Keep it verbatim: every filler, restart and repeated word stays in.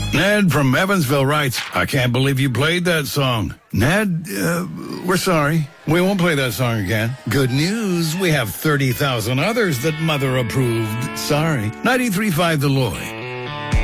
Ned from Evansville writes, I can't believe you played that song. Ned, uh, we're sorry. We won't play that song again. Good news, we have thirty thousand others that Mother approved. Sorry. ninety-three point five The Loy.